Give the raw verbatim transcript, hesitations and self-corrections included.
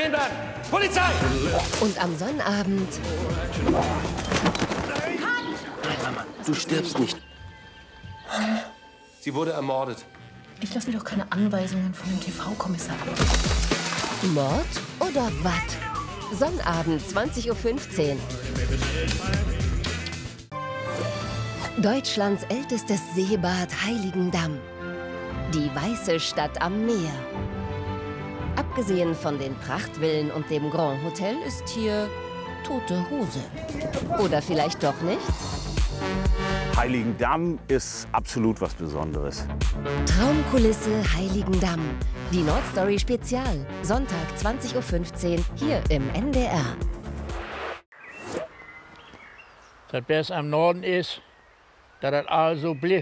stehen bleiben! Polizei! Und am Sonnabend... Du stirbst nicht. Sie wurde ermordet. Ich lasse mir doch keine Anweisungen von dem T V-Kommissar ab. Mord oder Watt? Sonnabend, zwanzig Uhr fünfzehn. Deutschlands ältestes Seebad Heiligendamm. Die weiße Stadt am Meer. Abgesehen von den Prachtvillen und dem Grand Hotel ist hier tote Hose. Oder vielleicht doch nicht? Heiligendamm ist absolut was Besonderes. Traumkulisse Heiligendamm. Die Nordstory Spezial. Sonntag, zwanzig Uhr fünfzehn, hier im N D R. Das Beste am Norden ist, dass das alles so bleibt.